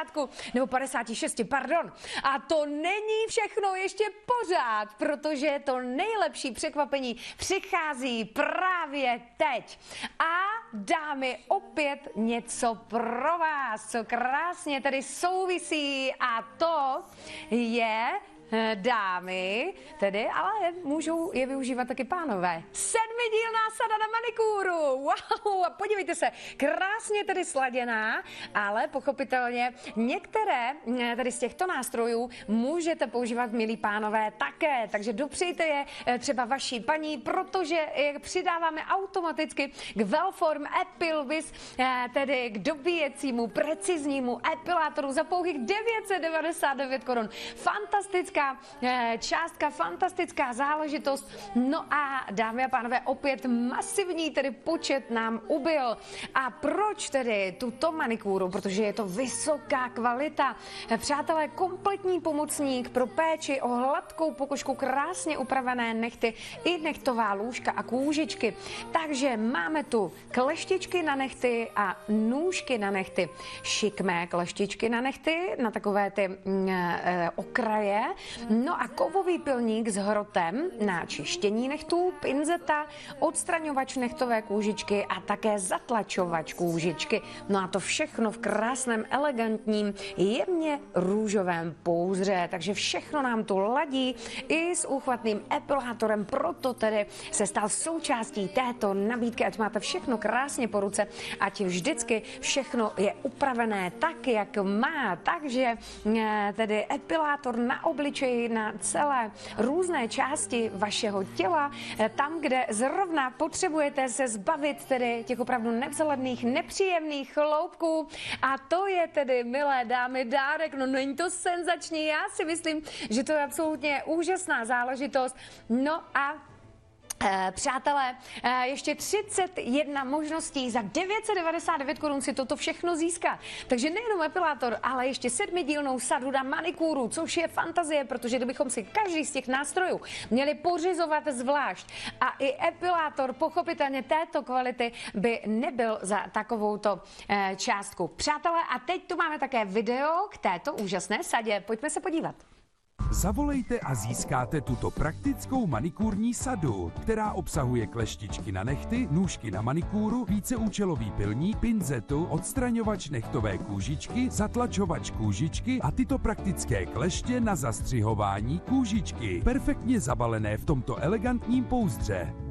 nebo 56, pardon. A to není všechno ještě pořád, protože to nejlepší překvapení přichází právě teď. A dámy, opět něco pro vás, co krásně tady souvisí, a to je, dámy, tedy, ale můžou je využívat taky pánové. 7dílná sada na manikúru. Wow, a podívejte se, krásně tedy sladěná, ale pochopitelně některé tady z těchto nástrojů můžete používat, milí pánové, také. Takže dopřejte je třeba vaší paní, protože je přidáváme automaticky k Wellform Epilvis, tedy k dobíjecímu, preciznímu epilátoru za pouhých 999 korun. Fantastická částka, fantastická záležitost. No a dámy a pánové, opět masivní tedy počet nám ubyl. A proč tedy tuto manikúru? Protože je to vysoká kvalita. Přátelé, kompletní pomocník pro péči o hladkou pokožku, krásně upravené nehty i nehtová lůžka a kůžičky. Takže máme tu kleštičky na nehty a nůžky na nehty. Šikmé kleštičky na nehty, na takové ty okraje. No a kovový pilník s hrotem na čištění nehtů, pinzeta, odstraňovač nehtové kůžičky a také zatlačovač kůžičky. No a to všechno v krásném, elegantním, jemně růžovém pouzdře. Takže všechno nám tu ladí i s úchvatným epilátorem, proto tedy se stal součástí této nabídky, ať máte všechno krásně po ruce, ať vždycky všechno je upravené tak, jak má. Takže tedy epilátor na obličeji, na celé různé části vašeho těla, tam, kde zrovna potřebujete se zbavit tedy těch opravdu nevzhledných, nepříjemných chloupků. A to je tedy, milé dámy, dárek. No není to senzační, já si myslím, že to je absolutně úžasná záležitost. No a přátelé, ještě 31 možností za 999 korun si toto všechno získat. Takže nejenom epilátor, ale ještě 7dílnou sadu na manikúru, což je fantazie, protože kdybychom si každý z těch nástrojů měli pořizovat zvlášť a i epilátor pochopitelně této kvality by nebyl za takovouto částku. Přátelé, a teď tu máme také video k této úžasné sadě. Pojďme se podívat. Zavolejte a získáte tuto praktickou manikúrní sadu, která obsahuje kleštičky na nehty, nůžky na manikúru, víceúčelový pilník, pinzetu, odstraňovač nehtové kůžičky, zatlačovač kůžičky a tyto praktické kleště na zastřihování kůžičky. Perfektně zabalené v tomto elegantním pouzdře.